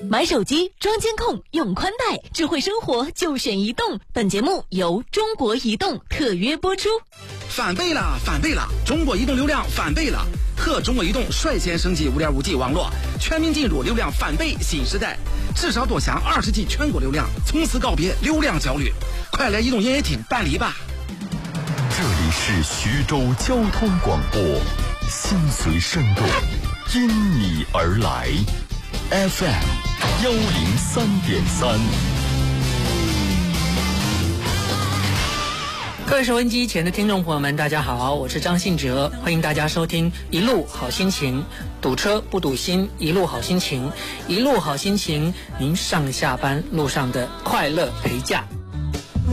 买手机装监控用宽带，智慧生活就选移动。本节目由中国移动特约播出。 翻倍了，翻倍了！中国移动流量翻倍了，和中国移动率先升级 5.5G 网络，全面进入流量翻倍新时代，至少多享20G 全国流量，从此告别流量焦虑。快来移动营业厅办理吧！ 这里是徐州交通广播，心随声动，因你而来 FM103.3。 各位收音机前的听众朋友们，大家好，我是张信哲，欢迎大家收听一路好心情，堵车不堵心，一路好心情，一路好心情，您上下班路上的快乐陪驾。